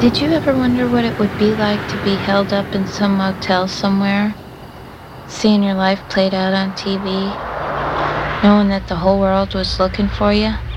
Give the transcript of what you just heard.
Did you ever wonder what it would be like to be held up in some motel somewhere, seeing your life played out on TV, knowing that the whole world was looking for you?